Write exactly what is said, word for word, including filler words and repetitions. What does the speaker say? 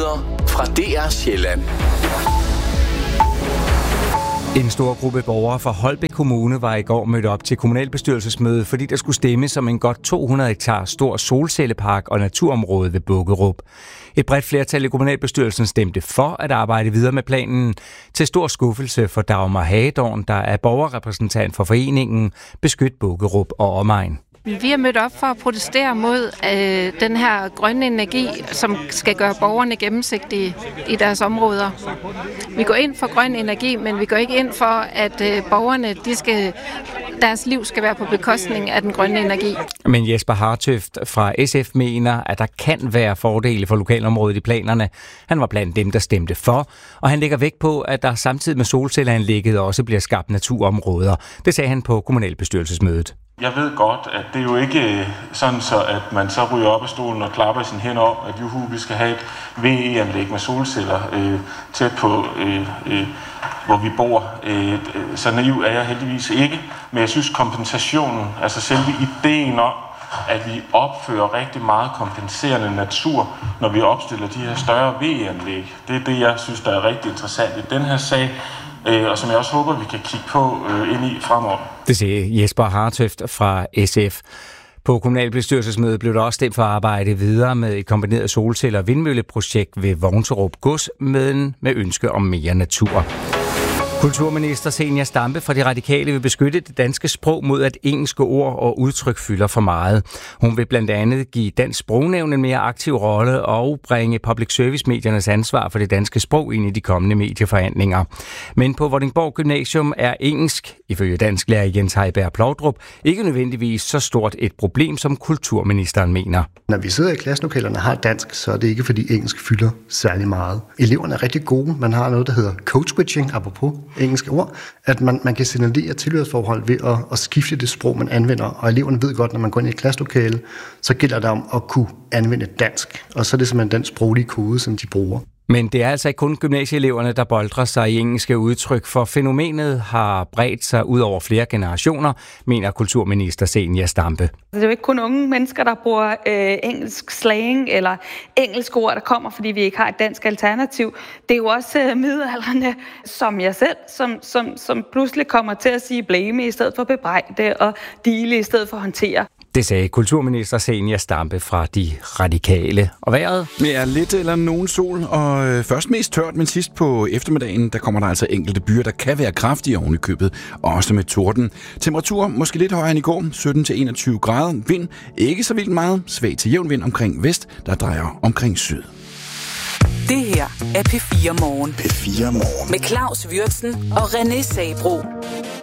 Nyheder fra D R Sjælland. En stor gruppe borgere fra Holbæk Kommune var i går mødt op til kommunalbestyrelsesmøde, fordi der skulle stemmes om en godt to hundrede hektar stor solcellepark og naturområde ved Bukkerup. Et bredt flertal i kommunalbestyrelsen stemte for at arbejde videre med planen, til stor skuffelse for Dagmar Hagedorn, der er borgerrepræsentant for foreningen Beskyt Bukkerup og omegn. Vi er mødt op for at protestere mod øh, den her grønne energi, som skal gøre borgerne gennemsigtige i deres områder. Vi går ind for grøn energi, men vi går ikke ind for, at øh, borgerne, de skal, deres liv skal være på bekostning af den grønne energi. Men Jesper Hartøft fra S F mener, at der kan være fordele for lokalområdet i planerne. Han var blandt dem, der stemte for, og han lægger vægt på, at der samtidig med solcelleanlægget også bliver skabt naturområder. Det sagde han på kommunalbestyrelsesmødet. Jeg ved godt, at det er jo ikke sådan, så at man så ryger op af stolen og klapper sine hænder om, at juhu, vi skal have et V E-anlæg med solceller øh, tæt på, øh, øh, hvor vi bor. Øh, så naiv er jeg heldigvis ikke, men jeg synes kompensationen, altså selve ideen om, at vi opfører rigtig meget kompenserende natur, når vi opstiller de her større V E-anlæg, det er det, jeg synes, der er rigtig interessant i den her sag, og som jeg også håber, vi kan kigge på øh, ind i fremover. Det siger Jesper Hartøft fra S F. På kommunalbestyrelsesmødet blev der også stemt for at arbejde videre med et kombineret solceller- og vindmølleprojekt ved Vågnserup Gods, med, med ønske om mere natur. Kulturminister Zenia Stampe fra De Radikale vil beskytte det danske sprog mod, at engelske ord og udtryk fylder for meget. Hun vil blandt andet give Dansk Sprognævn en mere aktiv rolle og bringe public service-mediernes ansvar for det danske sprog ind i de kommende medieforhandlinger. Men på Vordingborg Gymnasium er engelsk, ifølge dansklærer Jens Heiberg Plovdrup, ikke nødvendigvis så stort et problem, som kulturministeren mener. Når vi sidder i klasselokalerne og har dansk, så er det ikke, fordi engelsk fylder særlig meget. Eleverne er rigtig gode. Man har noget, der hedder code switching, apropos engelske ord, at man, man kan signalere tilhørsforhold ved at, at skifte det sprog, man anvender. Og eleverne ved godt, når man går ind i et klasselokale, så gælder det om at kunne anvende dansk. Og så er det simpelthen den sproglige kode, som de bruger. Men det er altså ikke kun gymnasieeleverne, der boltrer sig i engelske udtryk, for fænomenet har bredt sig ud over flere generationer, mener kulturminister Zenia Stampe. Det er jo ikke kun unge mennesker, der bruger øh, engelsk slang eller engelsk ord, der kommer, fordi vi ikke har et dansk alternativ. Det er jo også øh, middelaldrende, som jeg selv, som, som, som pludselig kommer til at sige blame i stedet for bebrejde og dele i stedet for håndtere. Det sagde kulturminister Zenia Stampe fra De Radikale. Og vejret? Ja, lidt eller nogen sol, og øh, først mest tørt, men sidst på eftermiddagen, der kommer der altså enkelte byer, der kan være kraftige oven i købet, også med torden. Temperatur måske lidt højere end i går, sytten til enogtyve grader. Vind ikke så vildt meget, svag til jævn vind omkring vest, der drejer omkring syd. Det her er P fire Morgen. P fire Morgen. Med Claus Würtzen og René Sabro.